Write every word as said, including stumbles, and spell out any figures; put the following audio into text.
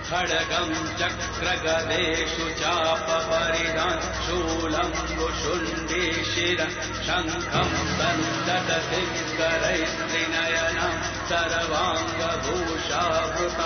खड्गं चक्रगदेषु चापपरिधान् शूलं वुशुण्डीशिरः शङ्खं सन्ददति करैस्त्रिनयनं सर्वाङ्गभूषावृतं